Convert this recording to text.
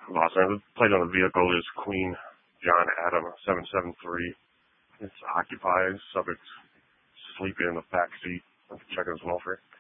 Los Angeles. The plate on the vehicle is Queen John Adam 773. It's occupied. Subject sleeping in the back seat. Check his welfare.